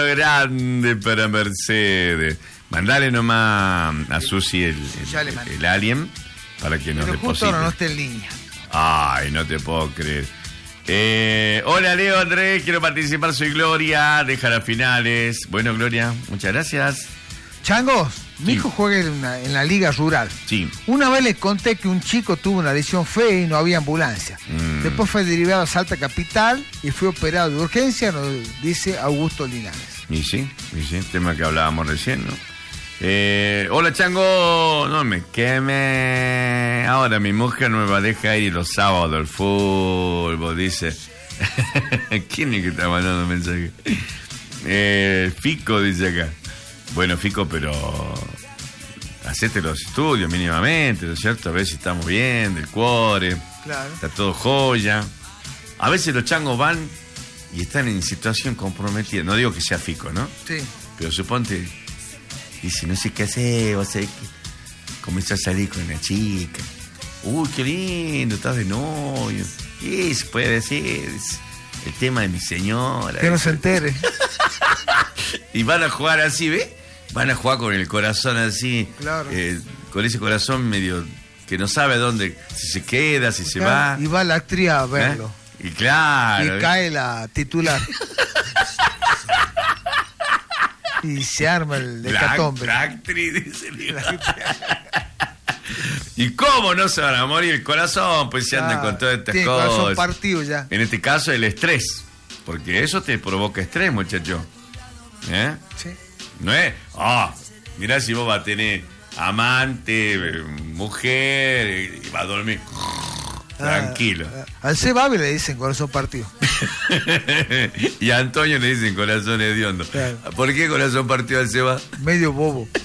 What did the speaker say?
grande para Mercedes. Mandale nomás a Susi el alien para que nos Pero deposite. justo ahora no esté en línea. Ay, no te puedo creer. Hola Leo, Andrés, quiero participar, soy Gloria, deja las finales. Bueno, Gloria, muchas gracias. Changos, mi Sí. hijo juega en la liga rural. Sí. Una vez le conté que un chico tuvo una lesión fea y no había ambulancia. Después fue derivado a Salta Capital y fue operado de urgencia, nos dice Augusto Linares. Y sí, tema que hablábamos recién, ¿no? Hola Chango, no me queme. Ahora mi mujer no me va a dejar ir los sábados al fútbol, dice. ¿Quién es que está mandando mensaje? Fico dice acá. Bueno, Fico, pero hacete los estudios mínimamente, ¿no es cierto? A ver si estamos bien, del cuore. Claro. Está todo joya. A veces los changos van y están en situación comprometida. No digo que sea Fico, ¿no? Sí. Pero suponte, dice, no sé qué hacer, vos sabés que comenzó a salir con una chica. Uy, qué lindo, estás de novio. Y se puede decir, es el tema de mi señora. Que no se entere. Y van a jugar así, ¿ves? Van a jugar con el corazón así, Claro. con ese corazón medio que no sabe dónde, si se queda, si se va. Y va la actriz a verlo. Y claro. Y cae la titular. Y se arma el hecatombe. La actriz, dice el hijo. ¿Y cómo no se van a morir el corazón? Pues se andan con todas estas tiene cosas. corazón partido ya. En este caso, el estrés. Porque eso te provoca estrés, muchacho. Sí. No es, mirá si vos vas a tener amante, mujer, y vas a dormir tranquilo. Al Cebabe le dicen corazón partido. Y a Antonio le dicen corazón hediondo. Claro. ¿Por qué corazón partido al Seba? Medio bobo.